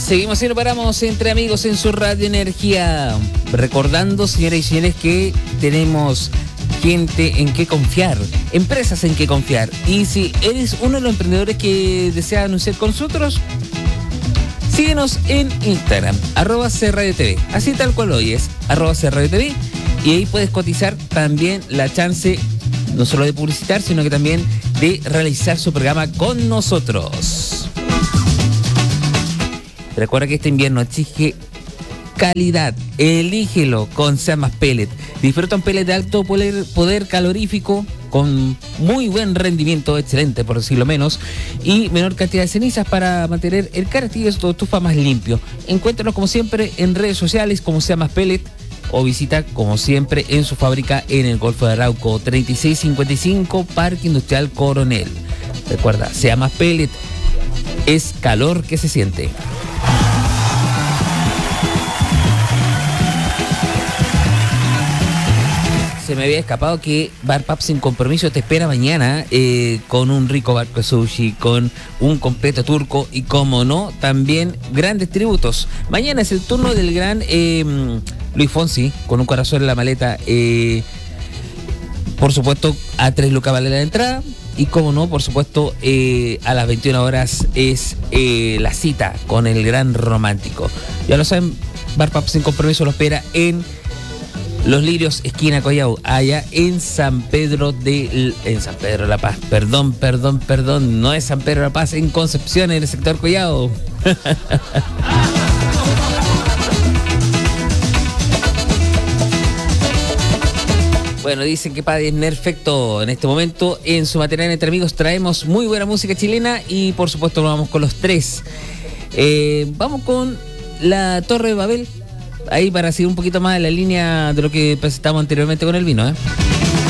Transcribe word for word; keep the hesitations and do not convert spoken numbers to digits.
Seguimos y no paramos entre amigos en su Radio Energía. Recordando, señoras y señores, que tenemos gente en que confiar, empresas en que confiar. Y si eres uno de los emprendedores que desea anunciar con nosotros, síguenos en Instagram, arroba C Radio T V. Así tal cual hoy es, arroba C Radio T V. Y ahí puedes cotizar también la chance, no solo de publicitar, sino que también de realizar su programa con nosotros. Recuerda que este invierno exige calidad. Elígelo con Seamas Pellet. Disfruta un pellet de alto poder, poder calorífico con muy buen rendimiento, excelente por decirlo menos, y menor cantidad de cenizas para mantener el característico de tu estufa más limpio. Encuéntranos como siempre en redes sociales como Seamas Pellet o visita como siempre en su fábrica en el Golfo de Arauco, treinta y seis cincuenta y cinco, Parque Industrial Coronel. Recuerda, Seamas Pellet es calor que se siente. Se me había escapado que Bar Pub Sin Compromiso te espera mañana eh, con un rico barco de sushi, con un completo turco y, como no, también grandes tributos. Mañana es el turno del gran eh, Luis Fonsi, con un corazón en la maleta. Eh, por supuesto, a tres lucas vale la entrada. Y, como no, por supuesto, eh, a las veintiuna horas es eh, la cita con el gran romántico. Ya lo saben, Bar Pub Sin Compromiso lo espera en Los Lirios, esquina Collao, allá en San Pedro de en San Pedro de la Paz. Perdón, perdón, perdón, no es San Pedro de la Paz, en Concepción, en el sector Collao. Bueno, dicen que Paddy es perfecto en este momento. En su material Entre Amigos traemos muy buena música chilena y, por supuesto, nos vamos con los tres. Eh, vamos con la Torre de Babel. Ahí para seguir un poquito más en la línea de lo que presentamos anteriormente con el vino, ¿eh?